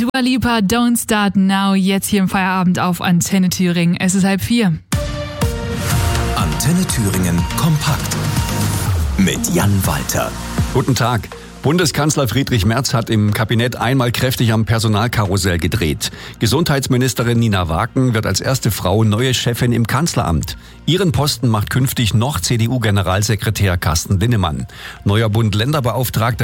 Dua Lipa, Don't Start Now, jetzt hier im Feierabend auf Antenne Thüringen. Es ist 3:30. Antenne Thüringen kompakt mit Jan Walter. Guten Tag. Bundeskanzler Friedrich Merz hat im Kabinett einmal kräftig am Personalkarussell gedreht. Gesundheitsministerin Nina Waken wird als erste Frau neue Chefin im Kanzleramt. Ihren Posten macht künftig noch CDU-Generalsekretär Carsten Linnemann. Neuer Bund-Länder-Beauftragter